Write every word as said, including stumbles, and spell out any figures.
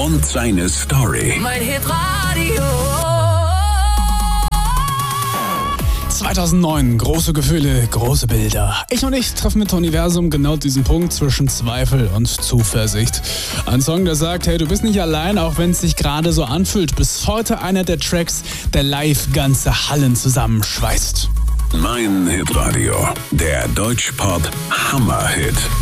und seine Story. Mein Hitradio. zweitausendneun, große Gefühle, große Bilder. Ich und ich treffen mit Universum genau diesen Punkt zwischen Zweifel und Zuversicht. Ein Song, der sagt, hey, du bist nicht allein, auch wenn es sich gerade so anfühlt. Bis heute einer der Tracks, der live ganze Hallen zusammenschweißt. Mein Hitradio, der Deutschpop Hammerhit.